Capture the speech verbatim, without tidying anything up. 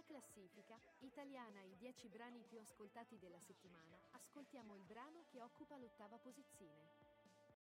classifica, italiana i dieci brani più ascoltati della settimana, ascoltiamo il brano che occupa l'ottava posizione.